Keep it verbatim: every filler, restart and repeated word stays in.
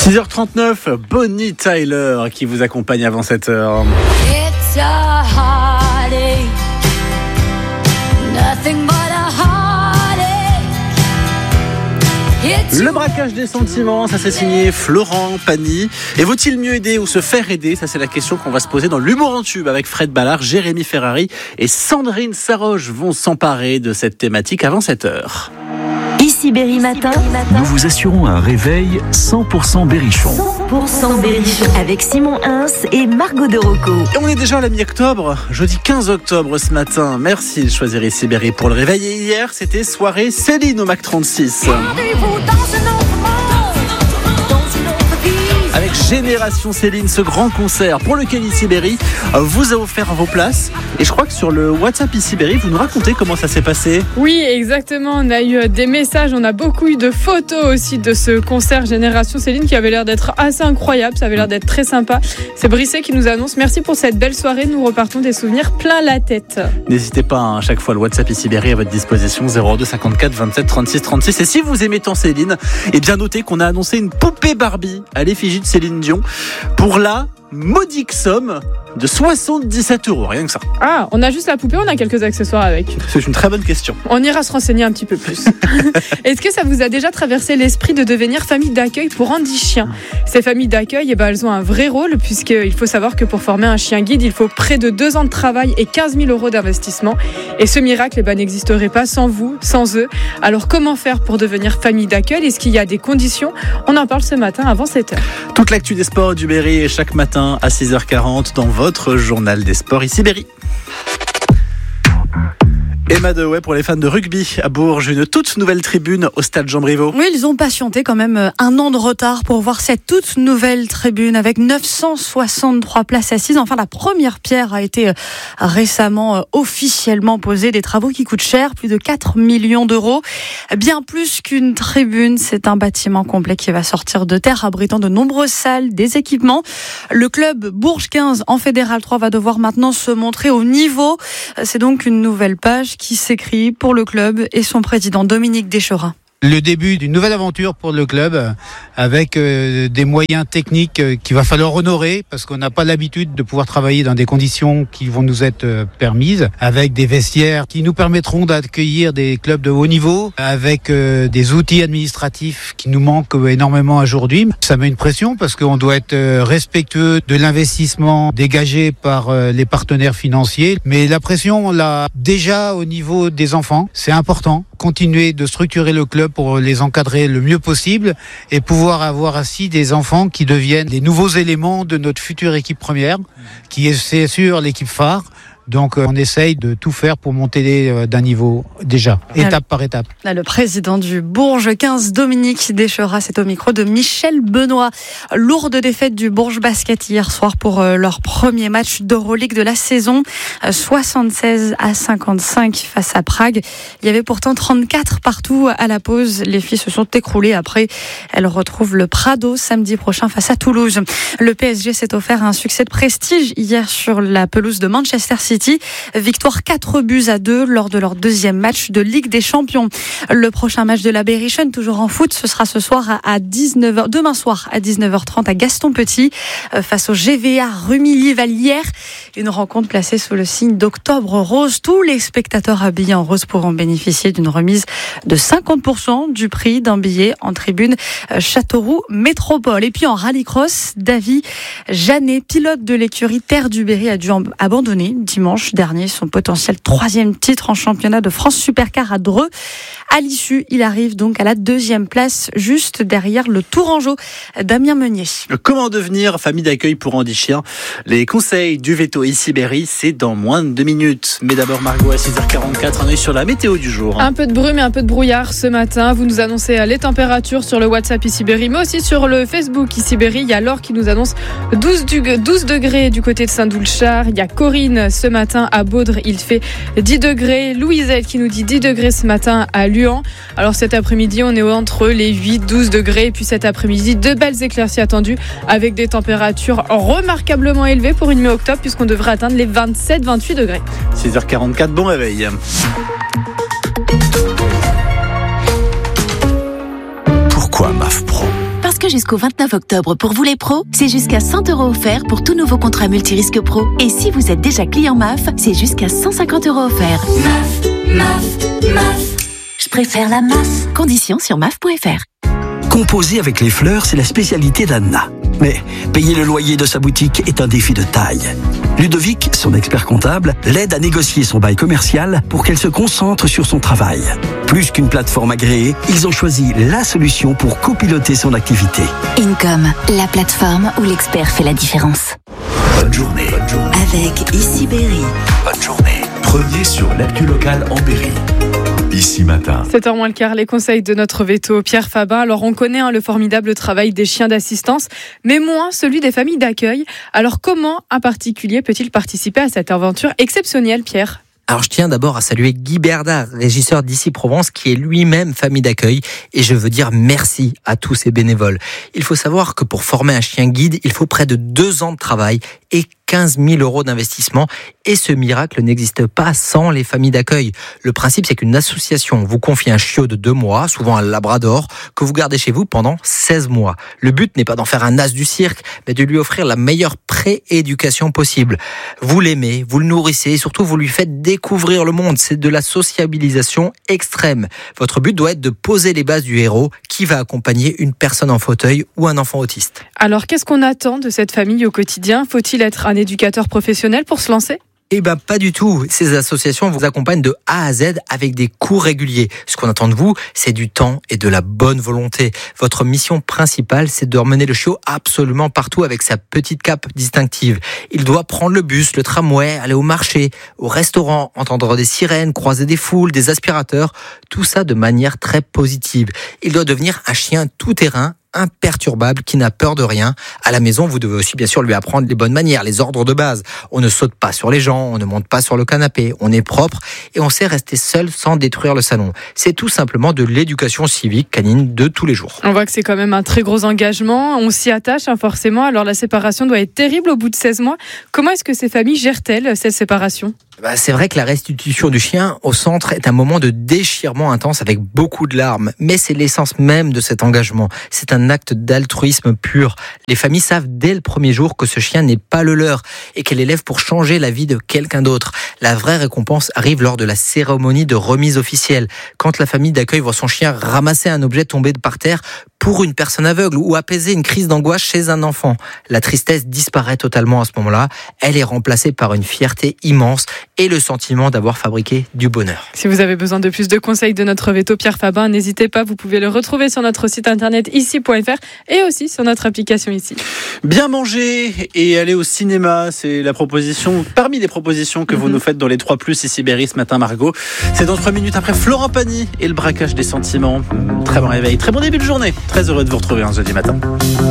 six heures trente-neuf, Bonnie Tyler qui vous accompagne avant sept heures. It's a heartache, nothing but a heartache. It's Le braquage des sentiments, ça c'est signé Florent Pagny. Et vaut-il mieux aider ou se faire aider? Ça c'est la question qu'on va se poser dans l'humour en tube avec Fred Ballard, Jérémy Ferrari et Sandrine Saroche vont s'emparer de cette thématique avant sept heures. Ici Berry Matin, Nous vous assurons un réveil cent pour cent berrichon. cent pour cent Berrichon avec Simon Hins et Margot de Rocco. Et on est déjà à la mi-octobre, jeudi quinze octobre ce matin. Merci de choisir ici Berry pour le réveil. Et hier, c'était soirée Céline au Mac trente-six. rendez-vous dans un autre monde, dans une autre vie. Avec Génération Céline, ce grand concert pour lequel ici Berry vous a offert vos places. Et je crois que sur le WhatsApp ici Berry, vous nous racontez comment ça s'est passé. Oui, exactement. On a eu des messages, on a beaucoup eu de photos aussi de ce concert Génération Céline qui avait l'air d'être assez incroyable. Ça avait l'air d'être très sympa. C'est Brisset qui nous annonce. Merci pour cette belle soirée. Nous repartons des souvenirs plein la tête. N'hésitez pas, hein, à chaque fois le WhatsApp ici Berry à votre disposition, zéro deux cinquante-quatre vingt-sept trente-six trente-six. Et si vous aimez tant Céline, et bien notez qu'on a annoncé une poupée Barbie à l'effigie de Céline Dion pour la modique somme de soixante-dix-sept euros, rien que ça. Ah, on a juste la poupée, on a quelques accessoires avec. C'est une très bonne question. On ira se renseigner un petit peu plus. Est-ce que ça vous a déjà traversé l'esprit de devenir famille d'accueil pour Andy Chien? Ces familles d'accueil, eh ben, elles ont un vrai rôle puisqu'il faut savoir que pour former un chien guide, il faut près de deux ans de travail et quinze mille euros d'investissement. Et ce miracle eh ben, n'existerait pas sans vous, sans eux. Alors comment faire pour devenir famille d'accueil? Est-ce qu'il y a des conditions? On en parle ce matin avant sept heures. Toute l'actu des sports du Berry est chaque matin à six heures quarante dans votre journal des sports ici Berry. Emma Dewey pour les fans de rugby à Bourges, une toute nouvelle tribune au stade Jean-Brivaud. Oui, ils ont patienté quand même un an de retard pour voir cette toute nouvelle tribune avec neuf cent soixante-trois places assises. Enfin, la première pierre a été récemment officiellement posée. Des travaux qui coûtent cher, plus de quatre millions d'euros. Bien plus qu'une tribune, c'est un bâtiment complet qui va sortir de terre, abritant de nombreuses salles, des équipements. Le club Bourges quinze en Fédéral trois va devoir maintenant se montrer au niveau. C'est donc une nouvelle page qui s'écrit pour le club et son président Dominique Deschora. Le début d'une nouvelle aventure pour le club avec euh, des moyens techniques euh, qu'il va falloir honorer parce qu'on n'a pas l'habitude de pouvoir travailler dans des conditions qui vont nous être euh, permises, avec des vestiaires qui nous permettront d'accueillir des clubs de haut niveau, avec euh, des outils administratifs qui nous manquent euh, énormément aujourd'hui. Ça met une pression parce qu'on doit être euh, respectueux de l'investissement dégagé par euh, les partenaires financiers, mais la pression on l'a déjà au niveau des enfants, c'est important. Continuer de structurer le club pour les encadrer le mieux possible et pouvoir avoir ainsi des enfants qui deviennent les nouveaux éléments de notre future équipe première, qui est, c'est sûr, l'équipe phare. Donc on essaye de tout faire pour monter d'un niveau déjà, étape par étape. Là, le président du Bourges quinze, Dominique Deschora, c'est au micro de Michel Benoît. Lourde défaite du Bourges Basket hier soir pour leur premier match d'Euroleague de la saison. soixante-seize à cinquante-cinq face à Prague. Il y avait pourtant trente-quatre partout à la pause. Les filles se sont écroulées. Après, elles retrouvent le Prado samedi prochain face à Toulouse. Le P S G s'est offert un succès de prestige hier sur la pelouse de Manchester City. Victoire quatre buts à deux lors de leur deuxième match de Ligue des Champions. Le prochain match de la Berrichonne, toujours en foot, ce sera ce soir à dix-neuf heures, demain soir à dix-neuf heures trente à Gaston Petit face au G V A Rumilly-Vallière. Une rencontre placée sous le signe d'Octobre Rose. Tous les spectateurs habillés en rose pourront bénéficier d'une remise de cinquante pour cent du prix d'un billet en tribune Châteauroux Métropole. Et puis en rallycross, David Jeannet, pilote de l'écurie Terre du Berry, a dû abandonner dimanche dernier son potentiel troisième titre en championnat de France Supercar à Dreux. À l'issue, il arrive donc à la deuxième place, juste derrière le Tourangeau Damien Meunier. Comment devenir famille d'accueil pour Andy Chien? Les conseils du veto ici Berry, c'est dans moins de deux minutes. Mais d'abord Margot à six heures quarante-quatre, un œil sur la météo du jour. Un peu de brume et un peu de brouillard ce matin. Vous nous annoncez les températures sur le WhatsApp ici Berry, mais aussi sur le Facebook ici Berry. Il y a Laure qui nous annonce douze degrés du côté de Saint-Doulchard. Il y a Corinne ce matin à Baudre, il fait dix degrés. Louisette qui nous dit dix degrés ce matin à Luan. Alors cet après-midi, on est entre les huit douze degrés. Et puis cet après-midi, deux belles éclaircies attendues avec des températures remarquablement élevées pour une mi-octobre puisqu'on devrait atteindre les vingt-sept vingt-huit degrés. six heures quarante-quatre, bon réveil. Pourquoi M A F Pro ? Parce que jusqu'au vingt-neuf octobre, pour vous les pros, c'est jusqu'à cent euros offerts pour tout nouveau contrat multirisque pro. Et si vous êtes déjà client M A F, c'est jusqu'à cent cinquante euros offerts. M A F, M A F, M A F. Je préfère la M A F. Conditions sur M A F point F R. Composer avec les fleurs, c'est la spécialité d'Anna. Mais payer le loyer de sa boutique est un défi de taille. Ludovic, son expert comptable, l'aide à négocier son bail commercial pour qu'elle se concentre sur son travail. Plus qu'une plateforme agréée, ils ont choisi la solution pour copiloter son activité. Income, la plateforme où l'expert fait la différence. Bonne journée. Bonne journée. Avec Ici Berry. Bonne journée. Premier sur l'actu locale en Berry. Ici matin. sept heures moins le quart, les conseils de notre veto Pierre Fabin. Alors on connaît hein, le formidable travail des chiens d'assistance, mais moins celui des familles d'accueil. Alors comment un particulier peut-il participer à cette aventure exceptionnelle, Pierre ? Alors je tiens d'abord à saluer Guy Berdard, régisseur d'Ici Provence, qui est lui-même famille d'accueil, et je veux dire merci à tous ces bénévoles. Il faut savoir que pour former un chien guide, il faut près de deux ans de travail et quinze mille euros d'investissement, et ce miracle n'existe pas sans les familles d'accueil. Le principe, c'est qu'une association vous confie un chiot de deux mois, souvent un labrador, que vous gardez chez vous pendant seize mois. Le but n'est pas d'en faire un as du cirque, mais de lui offrir la meilleure pré-éducation possible. Vous l'aimez, vous le nourrissez, et surtout vous lui faites découvrir le monde. C'est de la sociabilisation extrême. Votre but doit être de poser les bases du héros qui va accompagner une personne en fauteuil ou un enfant autiste. Alors qu'est-ce qu'on attend de cette famille au quotidien ? Faut-il être un éducateur professionnel pour se lancer ? Eh ben pas du tout. Ces associations vous accompagnent de A à Z avec des cours réguliers. Ce qu'on attend de vous, c'est du temps et de la bonne volonté. Votre mission principale, c'est de emmener le chiot absolument partout avec sa petite cape distinctive. Il doit prendre le bus, le tramway, aller au marché, au restaurant, entendre des sirènes, croiser des foules, des aspirateurs. Tout ça de manière très positive. Il doit devenir un chien tout-terrain, imperturbable, qui n'a peur de rien. À la maison, vous devez aussi bien sûr lui apprendre les bonnes manières, les ordres de base. On ne saute pas sur les gens, on ne monte pas sur le canapé, on est propre et on sait rester seul sans détruire le salon. C'est tout simplement de l'éducation civique canine de tous les jours. On voit que c'est quand même un très gros engagement, on s'y attache hein, forcément, alors la séparation doit être terrible au bout de seize mois. Comment est-ce que ces familles gèrent-elles cette séparation ? Bah, c'est vrai que la restitution du chien au centre est un moment de déchirement intense avec beaucoup de larmes, mais c'est l'essence même de cet engagement. C'est un acte d'altruisme pur. Les familles savent dès le premier jour que ce chien n'est pas le leur et qu'elle élève pour changer la vie de quelqu'un d'autre. La vraie récompense arrive lors de la cérémonie de remise officielle, quand la famille d'accueil voit son chien ramasser un objet tombé par terre pour une personne aveugle ou apaiser une crise d'angoisse chez un enfant. La tristesse disparaît totalement à ce moment-là. Elle est remplacée par une fierté immense et le sentiment d'avoir fabriqué du bonheur. Si vous avez besoin de plus de conseils de notre veto Pierre Fabin, n'hésitez pas, vous pouvez le retrouver sur notre site internet ici point F R et aussi sur notre application ici. Bien manger et aller au cinéma, c'est la proposition, parmi les propositions que vous mm-hmm. nous faites dans les trois plus ici Berry ce matin, Margot. C'est dans trois minutes après Florent Pagny et le braquage des sentiments. Très bon réveil, très bon début de journée. Très heureux de vous retrouver un jeudi matin.